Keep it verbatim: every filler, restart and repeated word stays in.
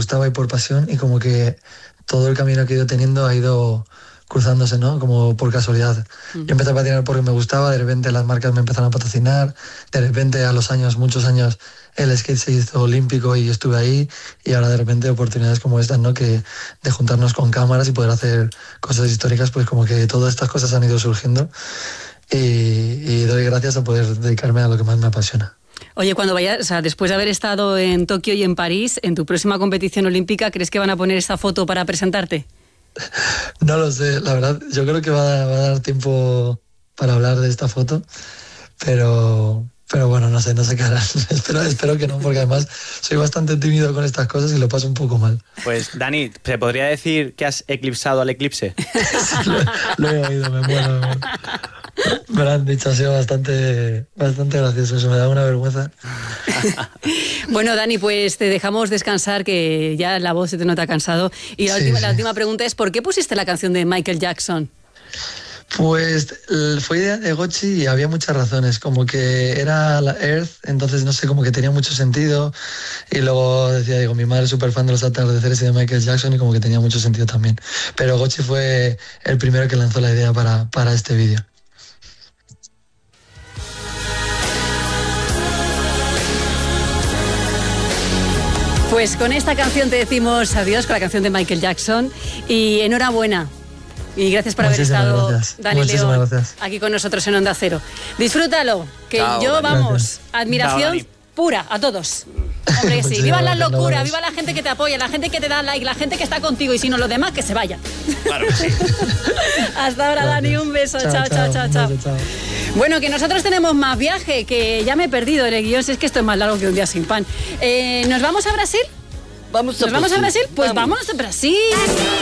gustaba y por pasión, y como que todo el camino que he ido teniendo ha ido cruzándose, ¿no? Como por casualidad. Uh-huh. Yo empecé a patinar porque me gustaba, de repente las marcas me empezaron a patrocinar, de repente a los años, muchos años, el skate se hizo olímpico y estuve ahí, y ahora de repente oportunidades como estas, ¿no? Que de juntarnos con cámaras y poder hacer cosas históricas, pues como que todas estas cosas han ido surgiendo, y, y doy gracias a poder dedicarme a lo que más me apasiona. Oye, cuando vayas, o sea, después de haber estado en Tokio y en París, en tu próxima competición olímpica, ¿crees que van a poner esta foto para presentarte? No lo sé, la verdad, yo creo que va a, va a dar tiempo para hablar de esta foto, pero, pero bueno, no sé, no sé qué harán. espero, espero que no, porque además soy bastante tímido con estas cosas y lo paso un poco mal. Pues Dani, ¿se podría decir que has eclipsado al eclipse? Sí, lo, lo he oído, me muero, me muero. Me lo han dicho, ha sido bastante, bastante gracioso, eso me da una vergüenza. Bueno, Dani, pues te dejamos descansar, que ya la voz se te nota cansado. Y la, sí, última, sí. la última pregunta es, ¿por qué pusiste la canción de Michael Jackson? Pues fue idea de Gotchi y había muchas razones, como que era la Earth, entonces no sé, como que tenía mucho sentido, y luego decía, digo, mi madre es súper fan de los atardeceres y de Michael Jackson, y como que tenía mucho sentido también. Pero Gotchi fue el primero que lanzó la idea para, para este vídeo. Pues con esta canción te decimos adiós, con la canción de Michael Jackson, y enhorabuena. Y gracias por Muchísimas haber estado, gracias. Dani Muchísimas León, gracias. aquí con nosotros en Onda Cero. Disfrútalo, que Chao, yo, Dani. vamos, Gracias. admiración Chao, pura a todos. Hombre, que sí. Viva la gracias, locura, no, viva la gente que te apoya, la gente que te da like, la gente que está contigo, y si no, los demás que se vayan. Claro que sí. Hasta ahora, Gracias. Dani, un beso. Chao, chao, chao, chao. chao. chao. chao. Bueno, que nosotros tenemos más viaje, que ya me he perdido en el guión, si es que esto es más largo que un día sin pan. Eh, ¿Nos vamos a Brasil? Vamos a ¿Nos vamos a Brasil? Pues vamos. vámonos a Brasil.